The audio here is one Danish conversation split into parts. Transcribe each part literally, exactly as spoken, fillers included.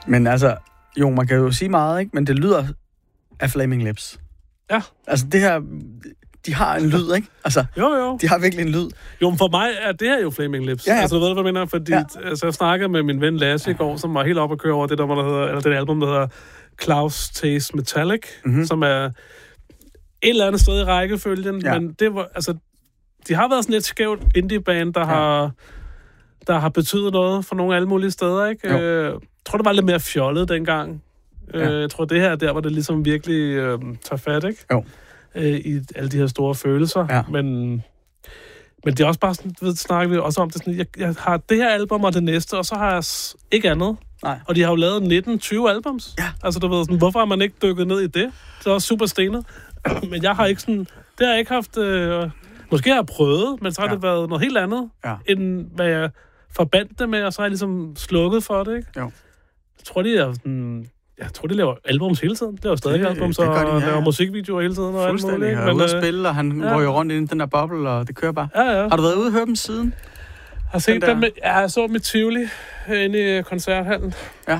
Men altså, jo, man kan jo sige meget, ikke? Men det lyder af Flaming Lips. Ja. Altså, det her... De har en lyd, ikke? Altså, jo, jo. De har virkelig en lyd. Jo, men for mig er det her jo Flaming Lips. Ja, ja. Altså, ved du, hvad jeg mener? Fordi ja. altså, jeg snakkede med min ven Lasse i går, som var helt oppe at køre over det, der, der hedder, eller det album, der hedder Klaus Taste Metallic, mm-hmm. som er et eller andet sted i rækkefølgen, ja. men det var, altså, de har været sådan lidt skævt indie-band, der, ja. har, der har betydet noget for nogle alle mulige steder, ikke? Jeg øh, tror, det var lidt mere fjollet dengang. Ja. Øh, jeg tror, det her er der, hvor det ligesom virkelig øh, tager fat, ikke? Jo. I alle de her store følelser, ja. men, men det er også bare sådan, ved, snakker vi også om det sådan, jeg, jeg har det her album og det næste, og så har jeg ikke andet. Nej. Og de har jo lavet nitten tyve albums. Ja. Altså, du ved sådan, hvorfor har man ikke dykket ned i det? Det er også super stenet. Men jeg har ikke sådan, det har jeg ikke haft, øh, måske har jeg prøvet, men så har ja. det været noget helt andet, ja. end hvad jeg forbandt det med, og så har jeg ligesom slukket for det, ikke? Jo. Jeg tror, de er sådan... Jeg tror, de laver albums hele tiden. Det er jo stadig det, albums, og de, ja, ja. laver musikvideoer hele tiden. Og fuldstændig. Han er ude at spille, og han ja. går jo rundt ind i den der boble, og det kører bare. Ja, ja. Har du været ude og høre dem siden? Har set dem med, ja, jeg så dem i Tivoli, inde i koncerthallen. Ja.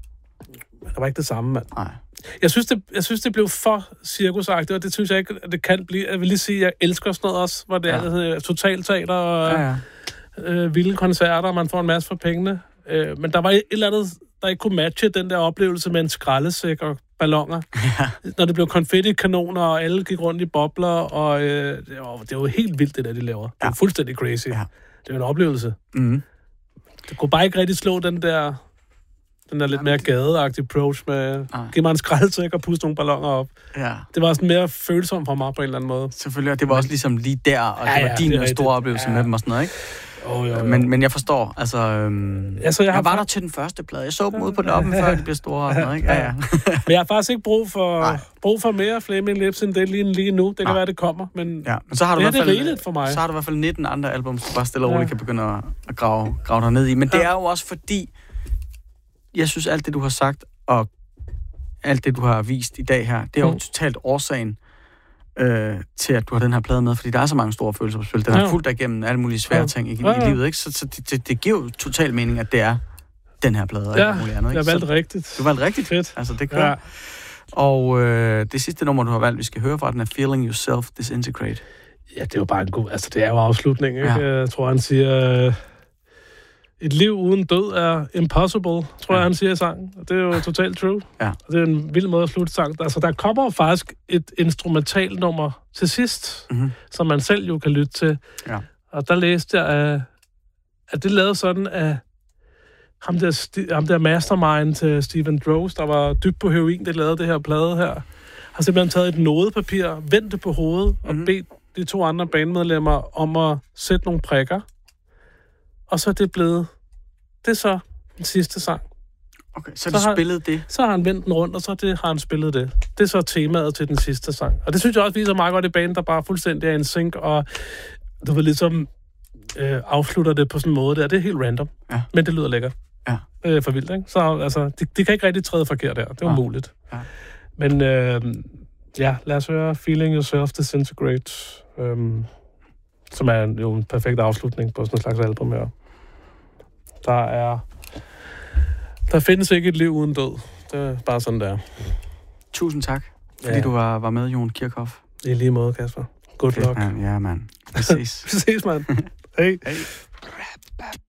Men der var ikke det samme, mand. Nej. Jeg synes, det, jeg synes, det blev for cirkusagtigt, og det synes jeg ikke, at det kan blive. Jeg vil lige sige, at jeg elsker sådan noget også, hvor det ja. er totalteater og ja, ja. Øh, vilde koncerter, og man får en masse for pengene. Øh, men der var et eller andet... der ikke kunne matche den der oplevelse med en skraldesæk og balloner. Ja. Når det blev konfetti-kanoner, og alle gik rundt i bobler, og øh, det, var, det var helt vildt, det der, de laver. Ja. Det var fuldstændig crazy. Ja. Det var en oplevelse. Mm. Det kunne bare ikke rigtig slå den der, den der lidt mere gadeagtige approach med, giv mig en skraldesæk og puste nogle balloner op. Ja. Det var sådan mere følsomt for mig på en eller anden måde. Selvfølgelig, og det var også ligesom lige der, og ja, det var ja, din det store oplevelse ja. med dem og sådan noget, ikke? Oh, jo, jo. Men, men jeg forstår, altså... Øhm, altså, jeg, jeg var der til den første plade. Jeg så dem ude på lappen, før de blev store og sådan noget, ikke? Ja, ja. Men jeg har faktisk ikke brug for, brug for mere Flaming Lips end det lige, lige nu. Det kan Nej. være, det kommer, men, ja, men så har du det er det rigeligt for mig. Så har du i hvert fald nitten andre albums, du bare stille og roligt ja. kan begynde at, at grave, grave dig ned i. Men det ja. er jo også fordi, jeg synes, alt det, du har sagt, og alt det, du har vist i dag her, det er jo mm. totalt årsagen Øh, til, at du har den her plade med, fordi der er så mange store følelser på spil. Den har ja. fulgt dig igennem alle mulige svære ja. ting i, ja, ja. i livet, ikke? Så, så det, det, det giver jo total mening, at det er den her plade, og ja, ikke muligt andet, ikke? Jeg valgte rigtigt. Du valgte rigtigt? Fedt. Altså, det kører. Ja. Og øh, det sidste nummer, du har valgt, vi skal høre fra, den er Feeling Yourself Disintegrate. Ja, det er jo bare en god... Altså, det er jo afslutning, ikke? Ja. Jeg tror, han siger... Øh, et liv uden død er impossible, tror ja. jeg, han siger i sangen. Og det er jo totalt true. Ja. Og det er en vild måde at slutte sangen. Altså, der kommer faktisk et instrumentalnummer til sidst, mm-hmm. som man selv jo kan lytte til. Ja. Og der læste jeg, at, at det lavede sådan, at ham der, ham der mastermind til Steven Drozd, der var dybt på heroin, det lavede det her plade her, har simpelthen taget et nodepapir, vendt det på hovedet, mm-hmm. og bedt de to andre bandmedlemmer om at sætte nogle prikker. Og så er det blevet... Det er så den sidste sang. Okay, så, så de spillet det? Så har han vendt den rundt, og så det, har han spillet det. Det er så temaet til den sidste sang. Og det synes jeg også viser meget godt i banen, der bare fuldstændig er en sync, og du vil ligesom øh, afslutter det på sådan en måde der. Det er helt random, ja. men det lyder lækkert. Ja. Øh, for vildt, ikke? Så altså, de, de kan ikke rigtig træde forkert der. Det er umuligt. Ja. Ja. Men øh, ja, lad os høre Feeling Yourself Disintegrate, øh, som er en, jo en perfekt afslutning på sådan en slags album her. Der er... Der findes ikke et liv uden død. Det er bare sådan, der. Tusind tak, fordi ja. du var, var med, Jon Kirchhoff. I lige måde, Kasper. Good luck. Man. Ja, mand. Vi ses. Vi ses, mand. Hej. Hey.